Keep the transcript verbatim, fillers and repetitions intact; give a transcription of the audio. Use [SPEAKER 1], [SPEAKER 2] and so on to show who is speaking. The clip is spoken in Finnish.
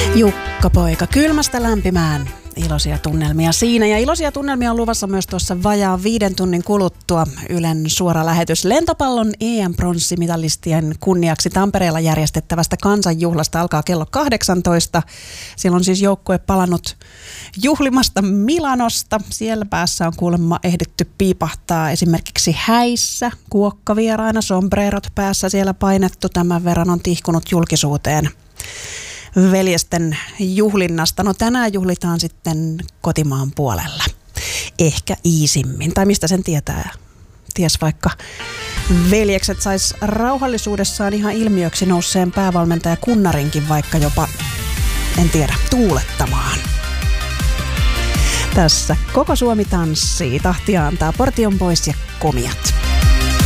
[SPEAKER 1] Jukka Poika kylmästä lämpimään. Iloisia tunnelmia siinä. Ja iloisia tunnelmia on luvassa myös tuossa vajaa viiden tunnin kuluttua. Ylen suora lähetys lentopallon E M-pronssimitalistien kunniaksi Tampereella järjestettävästä kansanjuhlasta alkaa kello kahdeksantoista. Siellä on siis joukkue palannut juhlimasta Milanosta. Siellä päässä on kuulemma ehditty piipahtaa esimerkiksi häissä, kuokkavieraina, sombrerot päässä siellä painettu. Tämän verran on tihkunut julkisuuteen veljesten juhlinnasta. No tänään juhlitaan sitten kotimaan puolella. Ehkä iisimmin. Tai mistä sen tietää? Ties vaikka veljekset sais rauhallisuudessaan ihan ilmiöksi nousseen päävalmentaja Kunnarinkin vaikka jopa, en tiedä, tuulettamaan. Tässä Koko Suomi tanssii. Tahtia antaa Portion pois ja Komiat.